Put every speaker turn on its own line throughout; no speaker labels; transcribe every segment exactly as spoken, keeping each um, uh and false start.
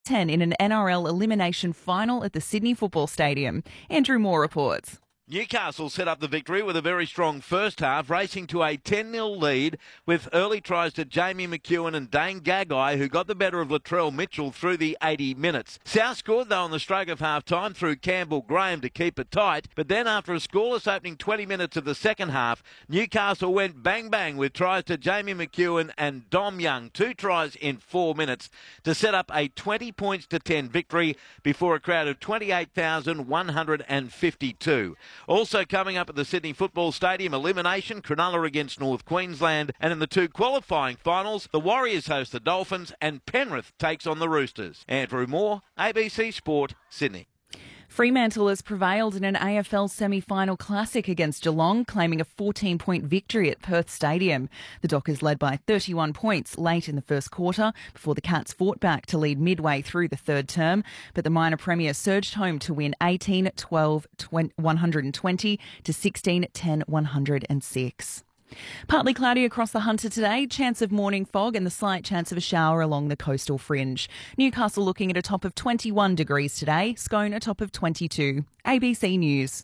ten in an N R L elimination final at the Sydney Football Stadium. Andrew Moore reports.
Newcastle set up the victory with a very strong first half, racing to a ten nil lead with early tries to Jamie McEwen and Dane Gagai, who got the better of Latrell Mitchell through the eighty minutes. South scored, though, on the stroke of half-time through Campbell Graham to keep it tight, but then after a scoreless opening twenty minutes of the second half, Newcastle went bang-bang with tries to Jamie McEwen and Dom Young, two tries in four minutes, to set up a twenty points to ten victory before a crowd of twenty-eight thousand one hundred fifty-two. Also coming up at the Sydney Football Stadium, elimination, Cronulla against North Queensland. And in the two qualifying finals, the Warriors host the Dolphins and Penrith takes on the Roosters. Andrew Moore, A B C Sport, Sydney.
Fremantle has prevailed in an A F L semi-final classic against Geelong, claiming a fourteen-point victory at Perth Stadium. The Dockers led by thirty-one points late in the first quarter before the Cats fought back to lead midway through the third term, but the minor premier surged home to win eighteen twelve one hundred twenty to sixteen ten one hundred six. Partly cloudy across the Hunter today, chance of morning fog and the slight chance of a shower along the coastal fringe. Newcastle looking at a top of twenty-one degrees today, Scone a top of twenty-two. A B C News.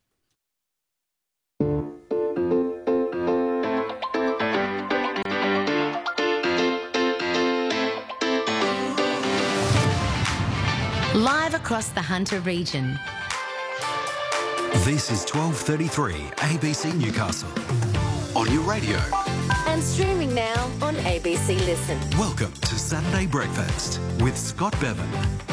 Live across the Hunter region.
This is twelve thirty-three A B C Newcastle. On your radio.
And streaming now on A B C Listen.
Welcome to Saturday Breakfast with Scott Bevan.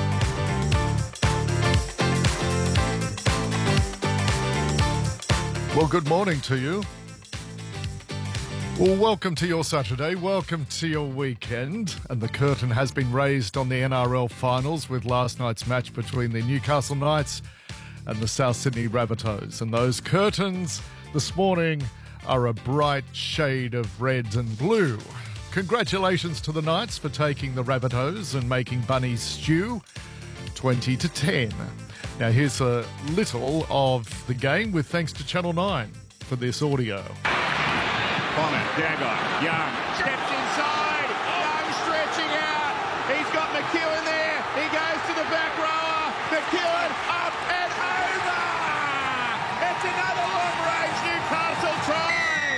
Well, good morning to you. Well, welcome to your Saturday. Welcome to your weekend. And the curtain has been raised on the N R L finals with last night's match between the Newcastle Knights and the South Sydney Rabbitohs. And those curtains this morning are a bright shade of red and blue. Congratulations to the Knights for taking the Rabbitohs and making Bunnies stew twenty to ten. Now here's a little of the game with thanks to Channel nine for this audio.
Connor, Gagai, Young, steps inside, Young stretching out, he's got McEwen there, he goes to the back rower, McEwen up and over! It's another long-range Newcastle try!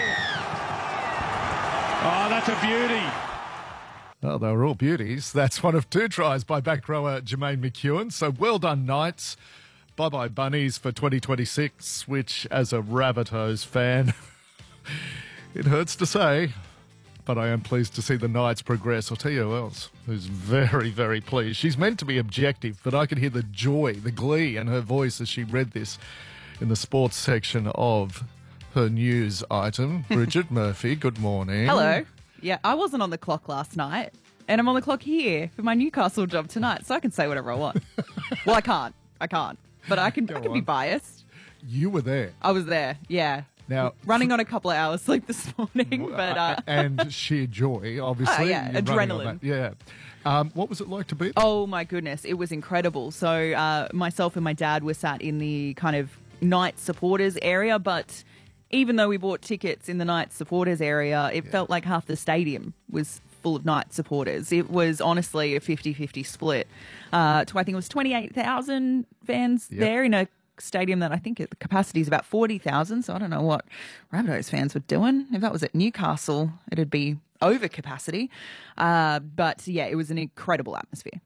Oh, that's a beauty.
Oh, they were all beauties. That's one of two tries by back rower Jermaine McEwen. So well done, Knights. Bye-bye, Bunnies, for twenty twenty-six, which, as a Rabbitohs fan, it hurts to say, but I am pleased to see the Knights progress. I'll tell you who else who's very, very pleased. She's meant to be objective, but I could hear the joy, the glee in her voice as she read this in the sports section of her news item. Bridget Murphy, good morning.
Hello. Yeah, I wasn't on the clock last night, and I'm on the clock here for my Newcastle job tonight, so I can say whatever I want. Well, I can't. I can't. But I can, I can be biased.
You were there.
I was there, yeah.
Now,
running on a couple of hours sleep this morning, but uh...
and sheer joy, obviously.
Oh, yeah, adrenaline.
Yeah. Um, what was it like to be there?
Oh my goodness, it was incredible. So uh, myself and my dad were sat in the kind of Knights supporters area, but even though we bought tickets in the Knights supporters area, it yeah. felt like half the stadium was full of Knights supporters. It was honestly a fifty-fifty split. Uh, to, I think it was twenty-eight thousand fans yep. there in a stadium that I think the capacity is about forty thousand. So I don't know what Rabbitohs fans were doing. If that was at Newcastle, it'd be over capacity. Uh, but yeah, it was an incredible atmosphere.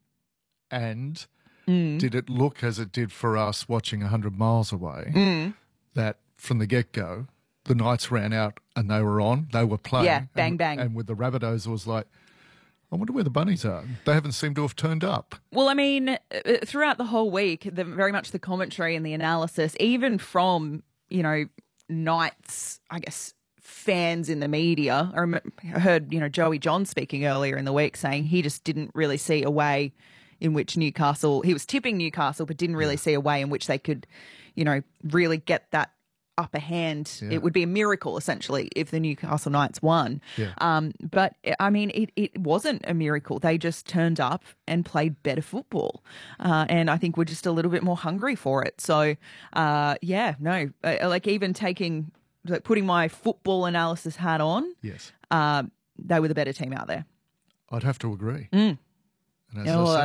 And
mm.
did it look as it did for us watching one hundred miles away,
mm.
that from the get-go, the Knights ran out and they were on, they were playing.
Yeah, bang,
and,
bang.
And with the Rabbitohs, it was like, I wonder where the Bunnies are. They haven't seemed to have turned up.
Well, I mean, throughout the whole week, the, very much the commentary and the analysis, even from, you know, Knights, I guess, fans in the media. I, remember, I heard, you know, Joey John speaking earlier in the week saying he just didn't really see a way in which Newcastle, he was tipping Newcastle, but didn't really see a way in which they could, you know, really get that upper hand. Yeah. It would be a miracle, essentially, if the Newcastle Knights won.
Yeah.
Um, but, I mean, it, it wasn't a miracle. They just turned up and played better football. Uh, and I think we're just a little bit more hungry for it. So, uh, yeah, no, uh, like even taking, like putting my football analysis hat on,
yes,
uh, they were the better team out there.
I'd have to agree.
Mm.
And as
oh,
I said,